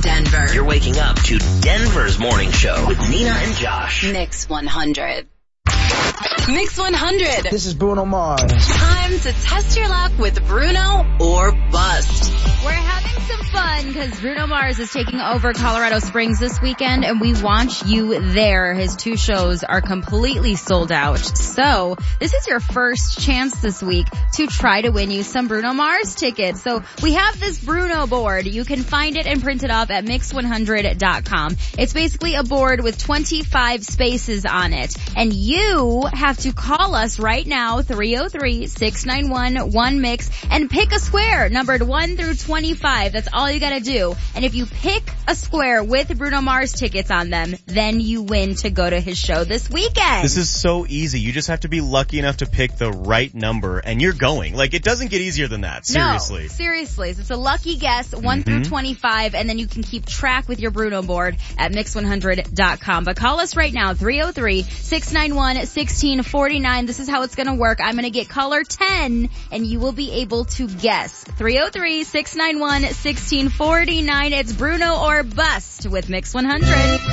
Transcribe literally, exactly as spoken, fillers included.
Denver. You're waking up to Denver's morning show with Nina and Josh. Mix one hundred. Mix one hundred. This is Bruno Mars. Time to test your luck with Bruno or bust. We're having some fun because Bruno Mars is taking over Colorado Springs this weekend, and we want you there. His two shows are completely sold out. So this is your first chance this week to try to win you some Bruno Mars tickets. So we have this Bruno board. You can find it and print it up at mix one hundred dot com. It's basically a board with twenty-five spaces on it. And you have to call us right now, three oh three, six nine one, one mix, and pick a square numbered one through twenty-five. That's all you gotta do. And if you pick a square with Bruno Mars tickets on them, then you win to go to his show this weekend. This is so easy. You just have to be lucky enough to pick the right number and you're going. Like, it doesn't get easier than that. Seriously. No, seriously. It's a lucky guess, one mm-hmm. through twenty-five, and then you can keep track with your Bruno board at mix one hundred dot com. But call us right now, three oh three, six nine one, one six four nine. This is how it's gonna work. I'm gonna get caller ten, and you will be able to guess. three oh three, six nine one, one six four nine. It's Bruno or bust with Mix one hundred.